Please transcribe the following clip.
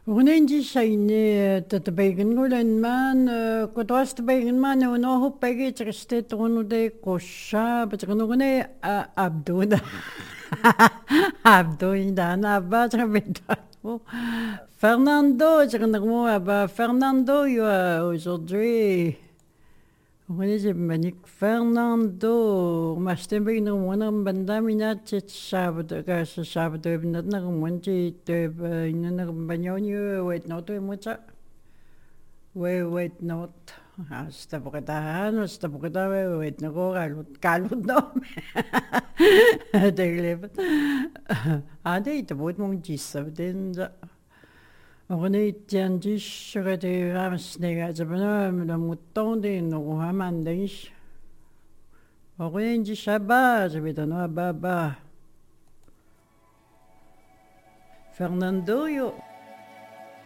Unaindi saini tatabagan ngulan man kutwas tabagan man uno hupagi triste tunu de kosha patskanu kune abduda abdu indana abba trabeta Fernando tskanu abba Fernando you are aujourd'hui Wani manik Fernando mastembe no mona banda minat sábado gas sábado ibnat na kumunti te ina na banyonyo wait not mucha wait not hasta bukata wait na ko kalut no degleb ade ite bot mong jissa den Rene tiandi shagade ramsnega zabana na mutonde no hamandish Orange shaba zabedano baba Fernando yo